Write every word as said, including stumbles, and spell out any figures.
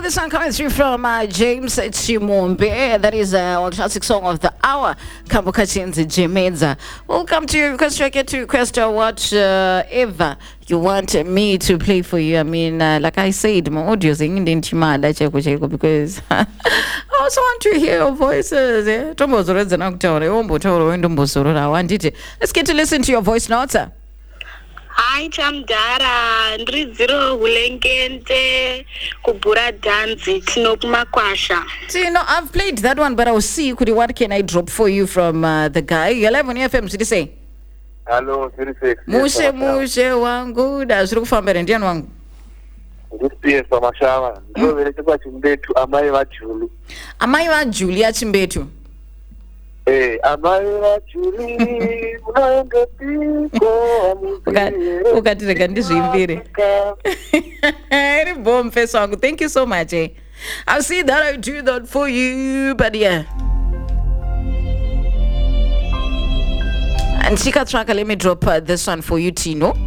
this song coming through from uh, James Chimombe. That is uh, a classic song of the hour. Kambukachinzi Jimedza. Welcome to your request track. Get to request or watch uh, ever you want me to play for you. I mean, uh, like I said, my audio is in because I also want to hear your voices. Eh? Let's get to listen to your voice notes. Sir. Hi Chamdara, Ndriziro Hulengente, Kubura Danzi, Tinokumakwasha. So, you know, I've played that one, but I'll see what can I drop for you from uh, the guy. You're live on F M, did you say? Hello, thirty-six. Mushe, mushe, wangu, da zuru kufambere, ndiyan wangu. Ndiye Samashama, ndiyo welekeba chimbetu, amayi wa Juli. Amayi wa Juli ya chimbetu. Eh, amayi wa Juli, unaenge piko, ukatireka ndizvimbire. Iri bombe song. Thank you so much. Eh? I'll see that I do that for you, but yeah. And Chika Tracker, let me drop uh, this one for you, Tino.